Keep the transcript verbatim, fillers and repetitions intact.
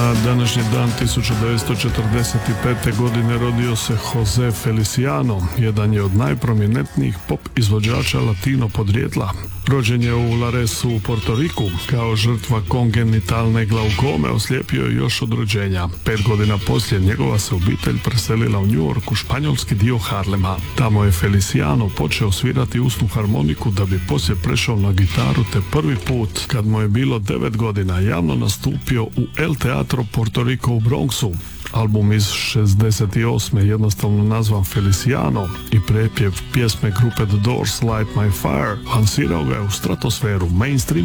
Na današnji dan tisuću devetsto četrdeset pete. godine rodio se Jose Feliciano, jedan je od najprominentnijih pop izvođača latino podrijetla. Rođen je u Laresu u Portoriku. Kao žrtva kongenitalne glaukome oslijepio je još od rođenja. Pet godina poslije njegova se obitelj preselila u New York, u španjolski dio Harlema. Tamo je Feliciano počeo svirati usnu harmoniku da bi poslije prešao na gitaru, te prvi put, kad mu je bilo devet godina, javno nastupio u El Teatro Portorico u Bronxu. Album iz šezdeset osme jednostavno nazvan Feliciano i prepjev pjesme grupe The Doors Light My Fire lansirao ga je u stratosferu mainstream